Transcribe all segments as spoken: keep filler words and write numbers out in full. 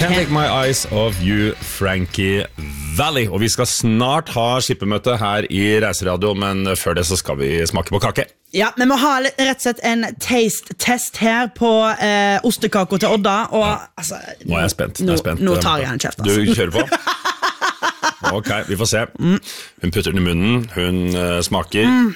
Can't take my eyes off you, Frankie Valli. Og vi skal snart ha skippemøte her i Reiseradio, men før det så skal vi smake på kake. Ja, men vi må ha rett og slett en taste-test her på eh, ostekako til Odda. Og, ja. altså, nå er jeg spent. Nå, jeg er spent. nå tar jeg en kjeft. Altså. Du kjører på? Ok, vi får se. Hun putter den i munnen, hun uh, smaker. Mm.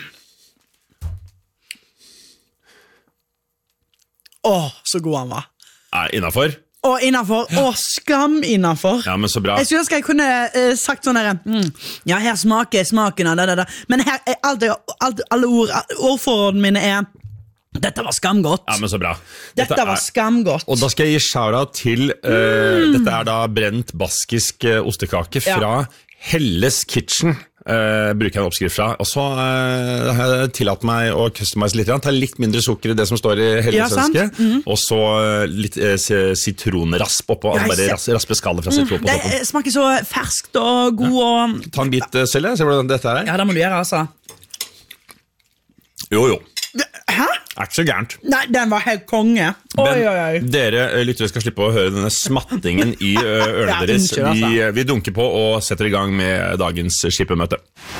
Åh, så god han var. Er innenfor? Og innenfor, og skam innenfor. Ja, men så bra. Jeg synes jeg kunne uh, sagt sånn her, mm, ja, her smaker smaken av det, det, det. Men her er alt, alt, alle ord, ordforrådene mine er, dette var skamgodt. Ja, men så bra. Dette, dette var er, skamgodt. Og da skal jeg gi shout-out til, uh, mm. dette er da brent baskisk uh, ostekake fra ja. Helles Kitchen. Uh, bruker jeg en oppskrift fra. Og så uh, har jeg tillatt meg å customize litt. Ta litt mindre sukker i det som står i hellesvenske. Ja, mm. Og så uh, litt uh, sitronrasp oppå. Ja, bare ras, raspe skallet fra sitron mm, på toppen. Det smaker så ferskt og god ja. og... Ta en bit, uh, Selje. Se hvordan dette er. Ja, det må du gjøre, altså. Jo, jo. Hæ? Er ikke så gærent. Nei, den var helt konge. Oi, Men oi, oi. dere lyttere skal slippe å høre denne smattingen i ørene ja, deres. Unnskyld, altså. vi, vi dunker på og setter i gang med dagens skippemøte.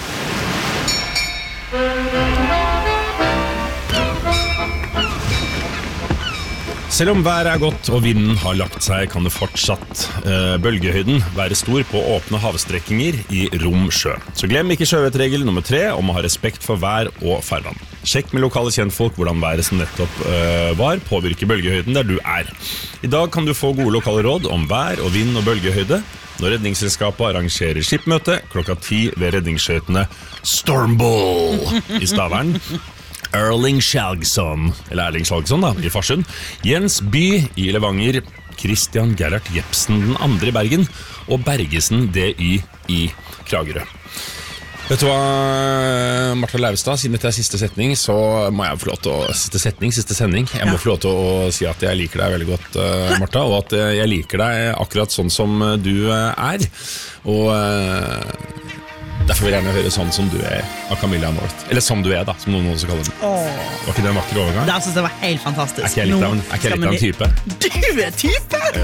Selv om været er godt og vinden har lagt seg, kan det fortsatt eh, bølgehøyden være stor på åpne havstrekkinger i rom sjø. Så glem ikke sjøvettregel nummer tre om å ha respekt for vær og farvann. Sjekk med lokale kjentfolk hvordan været som nettopp eh, var påvirker bølgehøyden der du er. I dag kan du få gode lokale råd om vær og vind og bølgehøyde når Redningsselskapet arrangerer skippmøte klokka ti ved redningsskøytene Stormball i Stavern. Erling Skjalgsson, eller Erling Skjalgsson da, i Farsund, Jens By i Levanger, Christian Gerhard Jepsen den andre i Bergen, og Bergesen D Y i Kragerø. Vet du hva, Martha Lauvstad, siden dette er siste setning, så må jeg få lov til å... Siste setning, siste sending. Jeg må ja. få lov til å si at jeg liker deg veldig godt, uh, Martha, og at jeg liker deg akkurat sånn som du uh, er. Og... Uh, Derfor vil jeg gjerne høre sånn som du er av Camilla North. Eller som du er da, som noen også kaller den. Åh. Var ikke det en vakker overgang? Det, altså, det var helt fantastisk. Er ikke jeg litt av en, er ikke jeg litt av en type? Du er type!